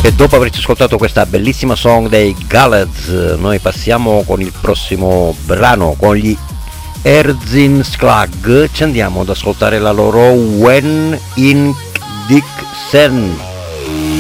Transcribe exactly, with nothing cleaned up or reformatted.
E dopo averci ascoltato questa bellissima song dei Galads, noi passiamo con il prossimo brano, con gli Erzin Sklag. Ci andiamo ad ascoltare la loro When in Dixen.